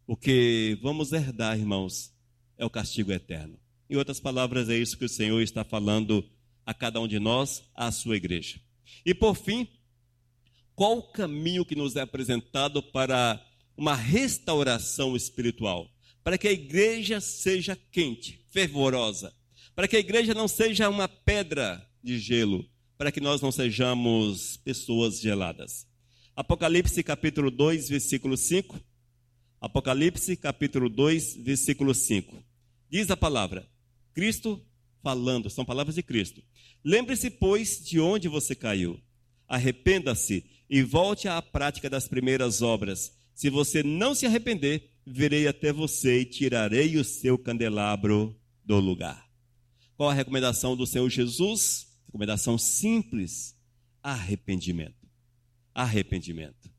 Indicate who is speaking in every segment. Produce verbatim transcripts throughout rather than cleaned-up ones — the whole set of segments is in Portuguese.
Speaker 1: O que vamos herdar, irmãos, é o castigo eterno. Em outras palavras, é isso que o Senhor está falando a cada um de nós, à sua igreja. E por fim, qual o caminho que nos é apresentado para uma restauração espiritual? Para que a igreja seja quente, fervorosa, para que a igreja não seja uma pedra de gelo, para que nós não sejamos pessoas geladas. Apocalipse capítulo dois, versículo cinco. Apocalipse capítulo dois, versículo cinco. Diz a palavra, Cristo falando, são palavras de Cristo. Lembre-se, pois, de onde você caiu. Arrependa-se e volte à prática das primeiras obras. Se você não se arrepender, virei até você e tirarei o seu candelabro do lugar. Qual a recomendação do Senhor Jesus? Recomendação simples: arrependimento. Arrependimento.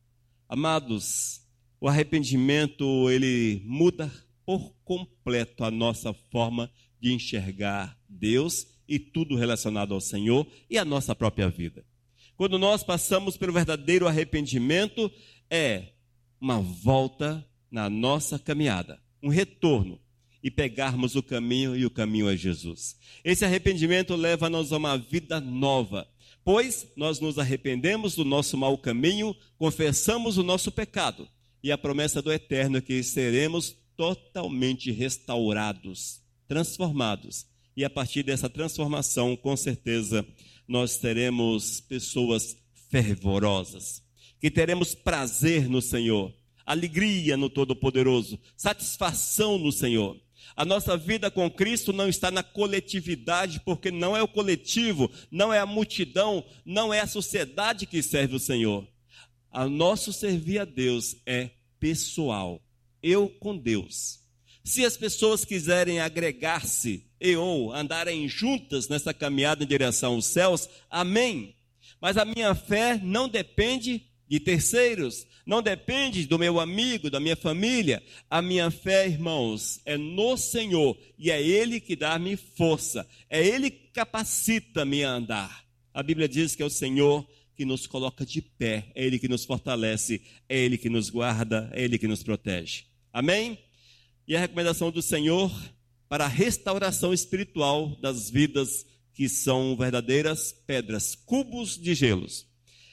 Speaker 1: Amados, o arrependimento, ele muda por completo a nossa forma de enxergar Deus e tudo relacionado ao Senhor e a nossa própria vida. Quando nós passamos pelo verdadeiro arrependimento, é uma volta na nossa caminhada, um retorno, e pegarmos o caminho, e o caminho é Jesus. Esse arrependimento leva-nos a uma vida nova, pois nós nos arrependemos do nosso mau caminho, confessamos o nosso pecado, e a promessa do Eterno é que seremos totalmente restaurados, transformados, e a partir dessa transformação, com certeza, nós teremos pessoas fervorosas, que teremos prazer no Senhor, alegria no Todo-Poderoso, satisfação no Senhor. A nossa vida com Cristo não está na coletividade, porque não é o coletivo, não é a multidão, não é a sociedade que serve o Senhor. O nosso servir a Deus é pessoal, eu com Deus. Se as pessoas quiserem agregar-se e ou andarem juntas nessa caminhada em direção aos céus, amém. Mas a minha fé não depende de terceiros, não depende do meu amigo, da minha família. A minha fé, irmãos, é no Senhor, e é Ele que dá-me força, é Ele que capacita-me a andar. A Bíblia diz que é o Senhor que nos coloca de pé, é Ele que nos fortalece, é Ele que nos guarda, é Ele que nos protege. Amém? E a recomendação do Senhor para a restauração espiritual das vidas que são verdadeiras pedras, cubos de gelos,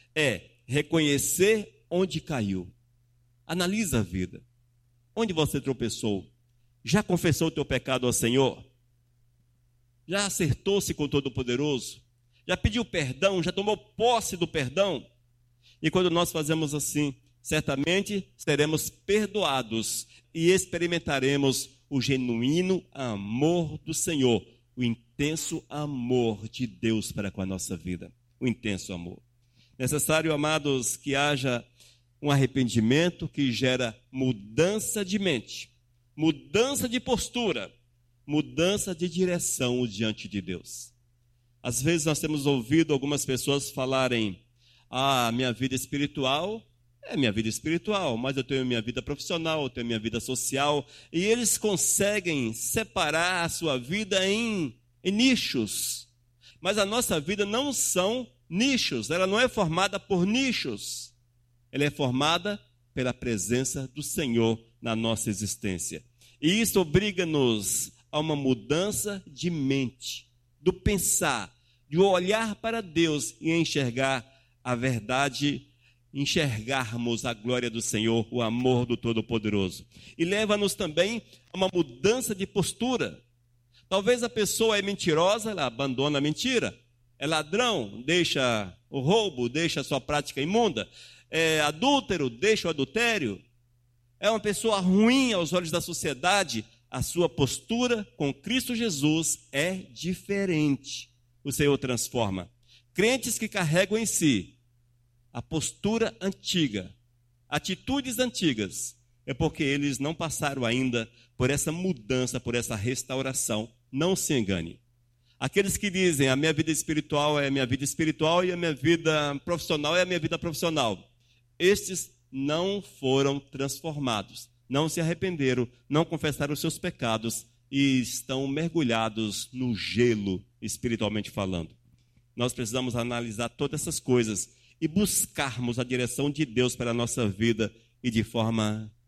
Speaker 1: é reconhecer onde caiu. Analisa a vida. Onde você tropeçou? Já confessou o teu pecado ao Senhor? Já acertou-se com o Todo-Poderoso? Já pediu perdão? Já tomou posse do perdão? E quando nós fazemos assim, certamente seremos perdoados e experimentaremos o genuíno amor do Senhor, o intenso amor de Deus para com a nossa vida, o intenso amor. Necessário, amados, que haja um arrependimento que gera mudança de mente, mudança de postura, mudança de direção diante de Deus. Às vezes nós temos ouvido algumas pessoas falarem, ah, minha vida espiritual é minha vida espiritual, mas eu tenho minha vida profissional, eu tenho minha vida social, e eles conseguem separar a sua vida em, em nichos. Mas a nossa vida não são nichos, ela não é formada por nichos, ela é formada pela presença do Senhor na nossa existência. E isso obriga-nos a uma mudança de mente, do pensar, de olhar para Deus e enxergar a verdade, enxergarmos a glória do Senhor, o amor do Todo-Poderoso. E leva-nos também a uma mudança de postura. Talvez a pessoa é mentirosa, ela abandona a mentira. É ladrão, deixa o roubo, deixa a sua prática imunda. É adúltero, deixa o adultério. É uma pessoa ruim aos olhos da sociedade. A sua postura com Cristo Jesus é diferente. O Senhor transforma. Crentes que carregam em si a postura antiga, atitudes antigas, é porque eles não passaram ainda por essa mudança, por essa restauração. Não se engane. Aqueles que dizem, a minha vida espiritual é a minha vida espiritual e a minha vida profissional é a minha vida profissional, estes não foram transformados, não se arrependeram, não confessaram os seus pecados e estão mergulhados no gelo, espiritualmente falando. Nós precisamos analisar todas essas coisas e buscarmos a direção de Deus para a nossa vida e de forma